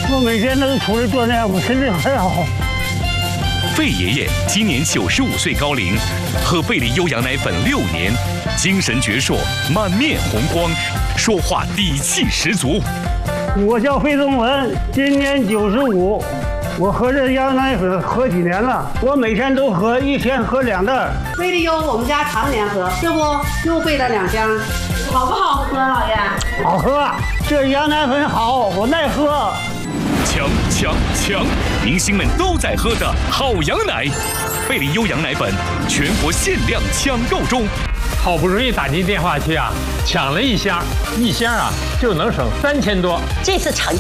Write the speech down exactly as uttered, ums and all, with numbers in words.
我每天都出来锻炼，我身体很好。 费爷爷今年九十五岁高龄，喝贝利优羊奶粉六年，精神矍铄，满面红光，说话底气十足。 我叫费宗文，今年九十五。我喝这羊奶粉喝几年了，我每天都喝，一天喝两袋。 贝利优我们家常年喝，这不又备了两箱，好不好喝，老爷？ 好喝，这羊奶粉好，我爱喝。 强强强！明星们都在喝的好羊奶，贝利优羊奶粉全国限量抢购中。 好不容易打进电话去啊，抢了一箱，一箱啊就能省三千多。 这次厂家